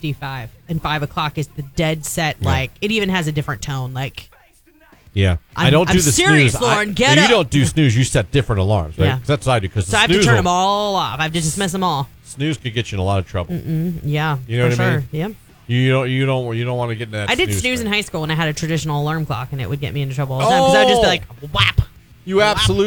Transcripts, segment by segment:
4:55, and 5 o'clock is the dead set. Like it even has a different tone. Like. Yeah, I don't do the serious, snooze. Lauren, get you up. don't do snooze. You set different alarms, right? Yeah. 'Cause that's what I do. So I have to turn them all off. I have to dismiss them all. Snooze could get you in a lot of trouble. Yeah, You know for what I sure. mean? Yeah. You don't want to get in that. I did snooze thing. in high school when I had a traditional alarm clock, and it would get me into trouble all the time because I would just be like, whap. You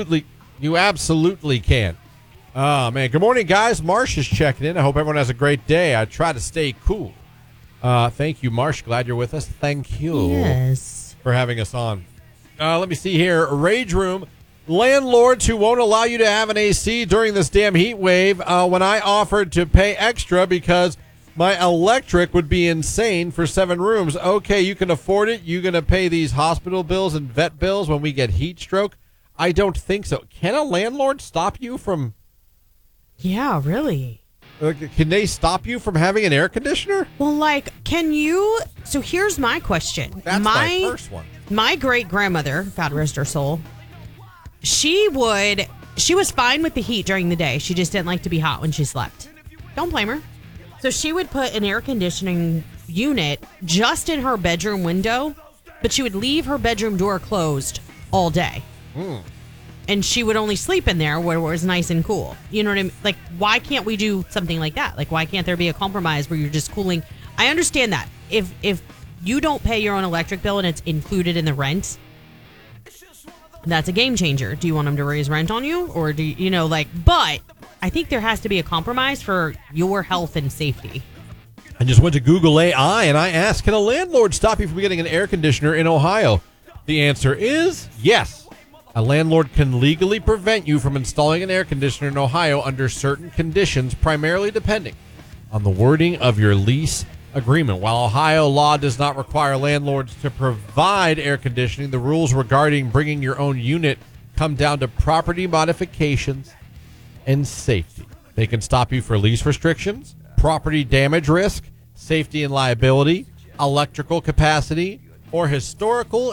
absolutely can. Oh man, good morning, guys. Marsh is checking in. I hope everyone has a great day. I try to stay cool. Thank you, Marsh. Glad you're with us. Thank you for having us on. Let me see here. Rage Room. Landlords who won't allow you to have an AC during this damn heat wave. When I offered to pay extra because my electric would be insane for 7 rooms. Okay, you can afford it. You're going to pay these hospital bills and vet bills when we get heat stroke? I don't think so. Can a landlord stop you from... Yeah, really? Can they stop you from having an air conditioner? Well, like, can you... So here's my question. That's my first one. My great-grandmother, God rest her soul, she was fine with the heat during the day. She just didn't like to be hot when she slept. Don't blame her. So she would put an air conditioning unit just in her bedroom window, but she would leave her bedroom door closed all day. And she would only sleep in there where it was nice and cool. You know what I mean? Like, why can't we do something like that? Like, why can't there be a compromise where you're just cooling? I understand that. If you don't pay your own electric bill and it's included in the rent, that's a game changer. Do you want them to raise rent on you? Or do you know, like, but I think there has to be a compromise for your health and safety. I just went to Google AI and I asked, can a landlord stop you from getting an air conditioner in Ohio? The answer is yes. A landlord can legally prevent you from installing an air conditioner in Ohio under certain conditions, primarily depending on the wording of your lease agreement. While Ohio law does not require landlords to provide air conditioning, the rules regarding bringing your own unit come down to property modifications and safety. They can stop you for lease restrictions, property damage risk, safety and liability, electrical capacity, or historical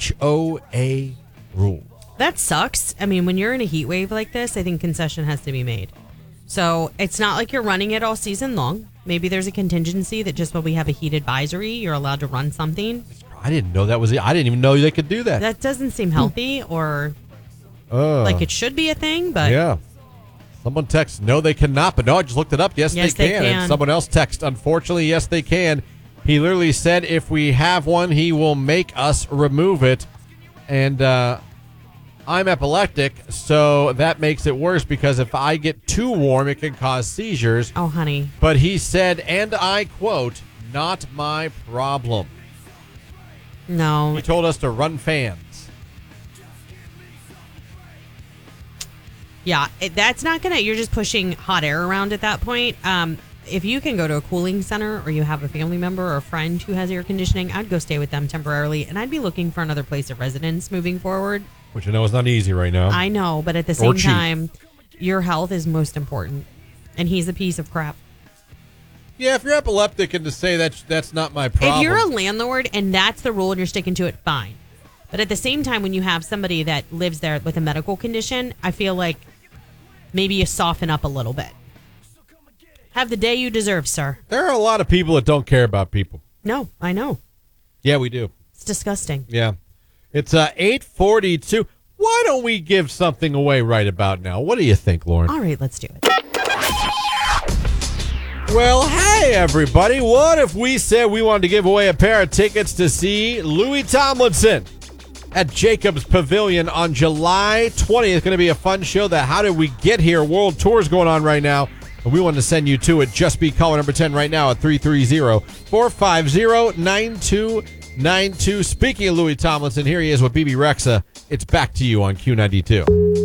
HOA rules. That sucks. I mean, when you're in a heat wave like this, I think concession has to be made. So it's not like you're running it all season long. Maybe there's a contingency that just when we have a heat advisory, you're allowed to run something. I didn't know that was it. I didn't even know they could do that. That doesn't seem healthy or like it should be a thing, but... Yeah. Someone texts, no, they cannot. But no, I just looked it up. Yes, they can. And someone else texted, unfortunately, yes, they can. He literally said if we have one, he will make us remove it. And I'm epileptic, so that makes it worse because if I get too warm, it can cause seizures. Oh, honey. But he said, and I quote, not my problem. No. He told us to run fans. Yeah, that's not going to... You're just pushing hot air around at that point. If you can go to a cooling center or you have a family member or a friend who has air conditioning, I'd go stay with them temporarily, and I'd be looking for another place of residence moving forward. Which I know is not easy right now. I know, but at the same time, your health is most important, and he's a piece of crap. Yeah, if you're epileptic and to say that's not my problem. If you're a landlord and that's the rule and you're sticking to it, fine. But at the same time, when you have somebody that lives there with a medical condition, I feel like maybe you soften up a little bit. Have the day you deserve, sir. There are a lot of people that don't care about people. No, I know. Yeah, we do. It's disgusting. Yeah. It's 8:42. Why don't we give something away right about now? What do you think, Lauren? All right, let's do it. Well, hey, everybody. What if we said we wanted to give away a pair of tickets to see Louis Tomlinson at Jacobs Pavilion on July 20th? It's going to be a fun show. The How Did We Get Here World Tour is going on right now. And we want to send you to it. Just be caller number 10 right now at 330-450-9292. Speaking of Louis Tomlinson, here he is with BB Rexa. It's back to you on Q92.